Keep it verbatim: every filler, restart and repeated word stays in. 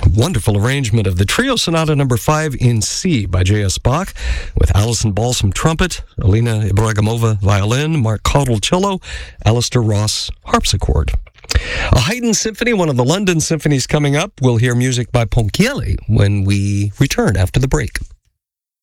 wonderful arrangement of the Trio Sonata number five in C by J S. Bach, with Alison Balsam trumpet, Alina Ibragimova violin, Mark Cottle cello, Alistair Ross harpsichord. A Haydn symphony, one of the London symphonies coming up. We'll hear music by Ponchielli when we return after the break.